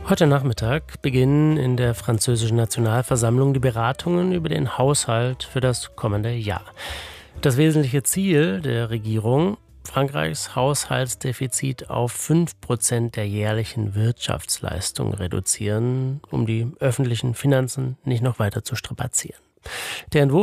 Heute Nachmittag beginnen in der französischen Nationalversammlung die Beratungen über den Haushalt für das kommende Jahr. Das wesentliche Ziel der Regierung: Frankreichs Haushaltsdefizit auf 5% der jährlichen Wirtschaftsleistung reduzieren, um die öffentlichen Finanzen nicht noch weiter zu strapazieren. Der Entwurf